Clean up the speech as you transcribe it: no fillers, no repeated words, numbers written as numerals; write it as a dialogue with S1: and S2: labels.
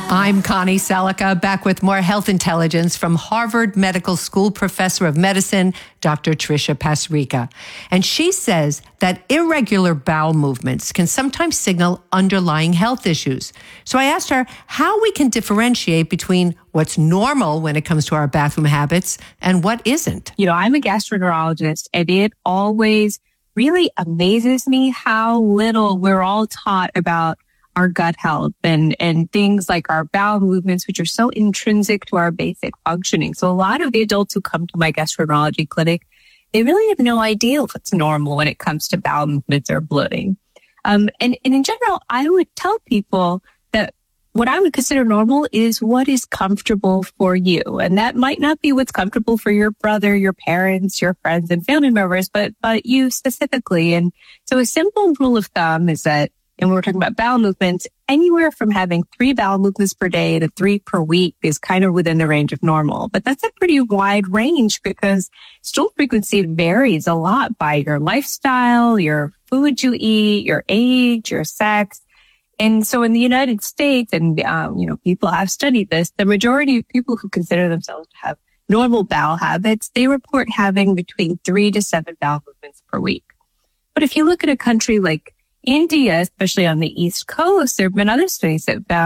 S1: I'm Connie Salica, back with more health intelligence from Harvard Medical School professor of medicine, Dr. Tricia Pasricha. And she says that irregular bowel movements can sometimes signal underlying health issues. So I asked her how we can differentiate between what's normal when it comes to our bathroom habits and what isn't.
S2: You know, I'm a gastroenterologist, and it always really amazes me how little we're all taught about our gut health and things like our bowel movements, which are so intrinsic to our basic functioning. So a lot of the adults who come to my gastroenterology clinic, they really have no idea what's normal when it comes to bowel movements or bloating. And in general, I would tell people that what I would consider normal is what is comfortable for you. And that might not be what's comfortable for your brother, your parents, your friends and family members, but you specifically. And so a simple rule of thumb is that, and when we're talking about bowel movements, anywhere from having 3 bowel movements per day to 3 per week is kind of within the range of normal. But that's a pretty wide range because stool frequency varies a lot by your lifestyle, your food you eat, your age, your sex. And so in the United States, and, people have studied this, the majority of people who consider themselves to have normal bowel habits, they report having between 3 to 7 bowel movements per week. But if you look at a country like India, especially on the East Coast, there have been other studies that found